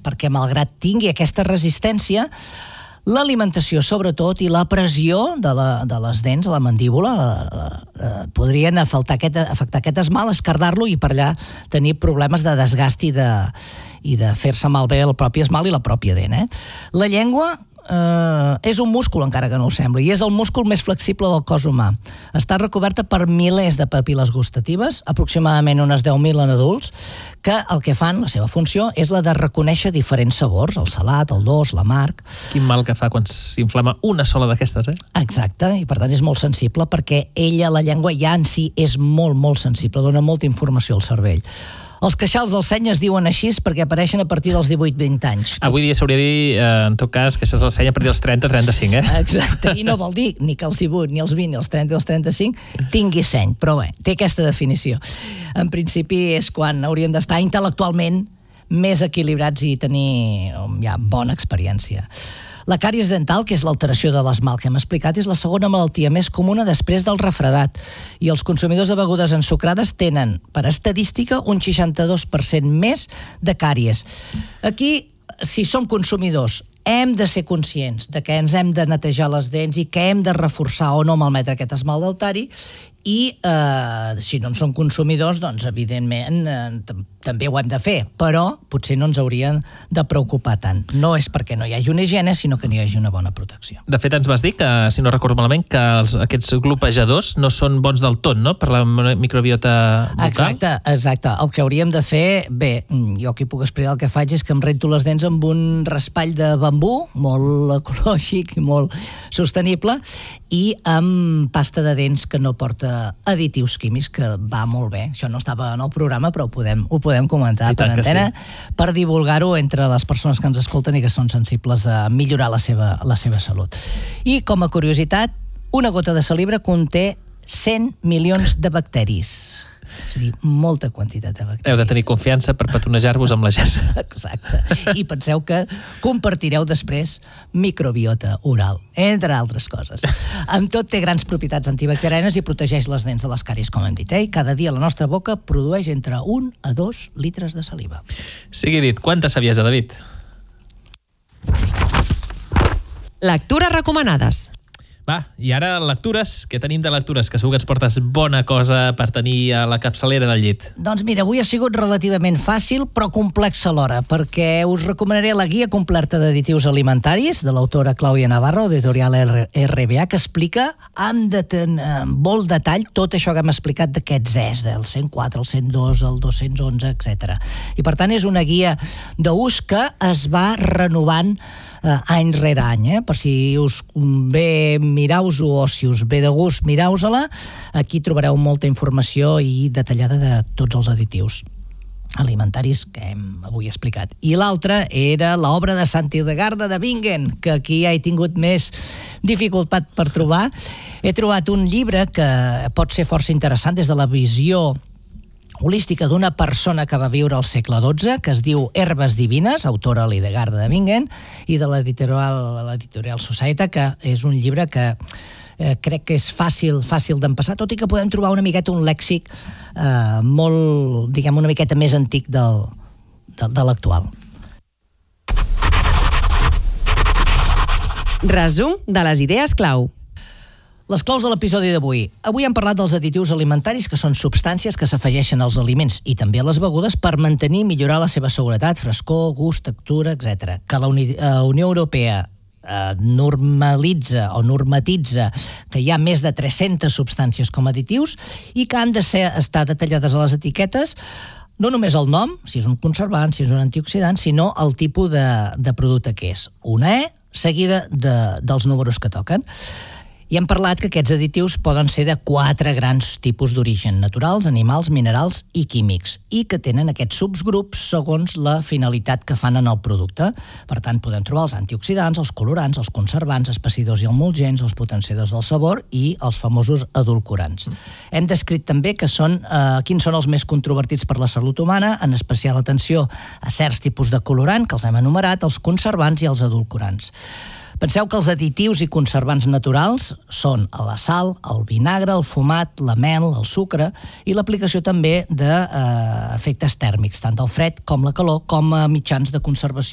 perquè malgrat tingui aquesta resistència, l'alimentació, sobretot, i la pressió de les dents a la mandíbula podrien afectar aquest esmalt, esquerdar-lo i per allà tenir problemes de desgast i de fer-se malbé el propi esmalt i la pròpia dent. La llengua és un múscul, encara que no ho sembli, i és el múscul més flexible del cos humà. Està recoberta per milers de papil·les gustatives, aproximadament unes 10.000 en adults, que el que fan, la seva funció, és la de reconèixer diferents sabors, el salat, el dolç, l'amarg. Quin mal que fa quan s'inflama una sola d'aquestes, Exacte, i per tant és molt sensible perquè ella, la llengua, ja en si és molt, molt sensible, dona molta informació al cervell. Els queixals del seny es diuen així perquè apareixen a partir dels 18-20 anys. Avui dia s'hauria de dir, en tot cas, queixals del seny a partir dels 30-35, Exacte, i no vol dir ni que els 18, ni els 20, ni els 30, ni els 35 tingui seny, però bé, té aquesta definició. En principi és quan hauríem d'estar intel·lectualment més equilibrats i tenir ja bona experiència. La càries dental, que és l'alteració de l'esmalt que hem explicat, és la segona malaltia més comuna després del refredat, i els consumidors de begudes ensucrades tenen, per estadística, un 62% més de càries. Aquí, si som consumidors, hem de ser conscients de que ens hem de netejar les dents i que hem de reforçar o no malmetre aquest esmalt deltari, i si no en som consumidors, doncs evidentment també ho hem de fer, però potser no ens haurien de preocupar tant. No és perquè no hi hagi una higiene, sinó que no hi hagi una bona protecció. De fet, ens vas dir que, si no recordo malament, que aquests glopejadors no són bons del tot, no?, per la microbiota bucal. Exacte. El que hauríem de fer, bé, jo aquí puc explicar el que faig és que em rento les dents amb un raspall de bambú, molt ecològic i molt sostenible, i amb pasta de dents que no porta additius químics, que va molt bé. Això no estava en el programa, però ho podem comentar per antena, per divulgar-ho entre les persones que ens escolten i que són sensibles a millorar la seva salut. I, com a curiositat, una gota de saliva conté 100 milions de bacteris. És a dir, molta quantitat de bacteris. Heu de tenir confiança per petonejar-vos amb la gent. Exacte. I penseu que compartireu després microbiota oral, entre altres coses. Amb tot, té grans propietats antibacterianes i protegeix les dents de les càries, com hem dit. I cada dia la nostra boca produeix entre 1 a 2 litres de saliva. Sigui dit, quanta saviesa, David? Lectures recomanades. Va, i ara lectures. Què tenim de lectures? Que segur que ens portes bona cosa per tenir a la capçalera del llit. Doncs mira, avui ha sigut relativament fàcil, però complex alhora, perquè us recomanaré la guia completa d'additius alimentaris de l'autora Clàudia Navarro, d'Editorial RBA, que explica amb molt detall tot això que hem explicat d'aquests ES, del 104, el 102, el 211, etc. I per tant és una guia d'ús que es va renovant any rere any, per si us ve mirau-ho o si us ve de gust mirau-se-la, aquí trobareu molta informació i detallada de tots els additius alimentaris que hem avui explicat. I l'altra era l'obra de Sant Hildegarda de Bingen, que aquí ja he tingut més dificultat per trobar. He trobat un llibre que pot ser força interessant des de la visió holística d'una persona que va viure al segle XII, que es diu Herbes divines, autora Hildegarda de Bingen, i de l'editorial Societa, que és un llibre que crec que és fàcil d'empassar, tot i que podem trobar una miqueta un lèxic molt, diguem, una miqueta més antic de l'actual. Resum de les idees clau. Les claus de l'episodi d'avui. Avui hem parlat dels additius alimentaris, que són substàncies que s'afegeixen als aliments i també a les begudes per mantenir i millorar la seva seguretat, frescor, gust, textura, etc. Que la Unió Europea normalitza o normatitza que hi ha més de 300 substàncies com a additius i que han estar detallades a les etiquetes no només el nom, si és un conservant, si és un antioxidant, sinó el tipus de producte que és. Una E seguida dels números que toquen. I hem parlat que aquests additius poden ser de 4 grans tipus d'origen: naturals, animals, minerals i químics, i que tenen aquests subgrups segons la finalitat que fan en el producte. Per tant, podem trobar els antioxidants, els colorants, els conservants, espessidors i emulgents, els potenciadors del sabor i els famosos edulcorants. Hem descrit també que quins són els més controvertits per la salut humana, en especial atenció a certs tipus de colorant, que els hem enumerat, els conservants i els edulcorants. Penseu que els additius i conservants naturals són la sal, el vinagre, el fumat, la mel, el sucre i l'aplicació també d'efectes tèrmics, tant del fred com la calor, com a mitjans de conservació